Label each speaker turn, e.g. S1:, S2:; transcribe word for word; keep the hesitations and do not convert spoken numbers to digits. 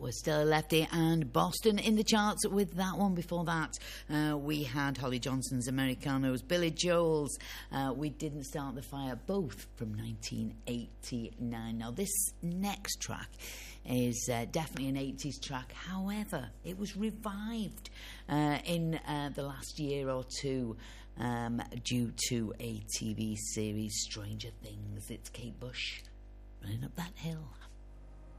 S1: was Still a Lefty and Boston in the charts with that one. Before that, uh, we had Holly Johnson's Americanos, Billy Joel's uh, We Didn't Start the Fire, both from nineteen eighty-nine. Now, this next track is uh, definitely an eighties track. However, it was revived uh, in uh, the last year or two um, due to a T V series, Stranger Things. It's Kate Bush, Running Up That Hill.